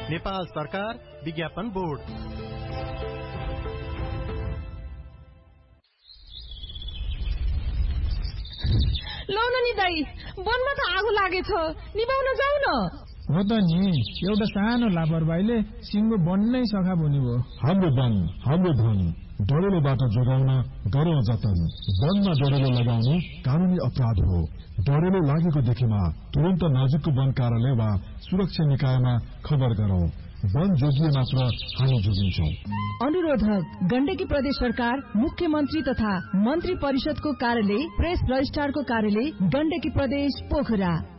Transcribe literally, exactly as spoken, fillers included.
नेपाल सरकार विज्ञापन बोर्ड। लौ न नि दाइ, वनमा त आगो लागेछ, निभाउन जाऊ न। हो त नि, एउटा सानो लापरवाहीले सिंगो बन्नै सखा बन्यो भयो। हाम्रो वन हाम्रो धन, डरेलोबाट जोगाउन गरौं जतन। वनमा डरेलो लगाउनु कानूनी अपराध हो। डरेलो लागेको देखेमा तुरन्त नजिकको वन कार्यालय वा सुरक्षा निकायमा खबर गरौं। वन जोगिए मात्र हामी जोगिन्छौं। अनुरोधक गण्डकी प्रदेश सरकार, मुख्यमन्त्री तथा मन्त्री परिषदको कार्यालय, प्रेस रजिस्ट्रारको कार्यालय, गण्डकी प्रदेश पोखरा।